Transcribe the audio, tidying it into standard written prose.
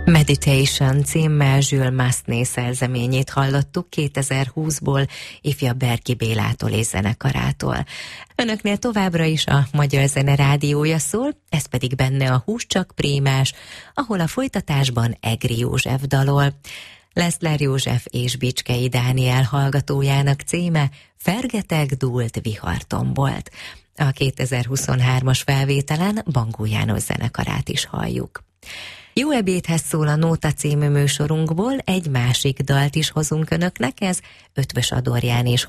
Meditation címmel Jules Massenet szerzeményét hallottuk 2020-ból ifjabb Berki Bélától és zenekarától. Önöknél továbbra is a Magyar Zene Rádiója szól, ez pedig benne a Hús csak prémás, ahol a folytatásban Egri József dalol. Leszler József és Bicskei Dániel hallgatójának címe Fergeteg dúlt vihartombolt. A 2023-as felvételen Bangó János zenekarát is halljuk. Jó ebédhez szól a Nóta című műsorunkból, egy másik dalt is hozunk önöknek, ez Eötvös Adorján és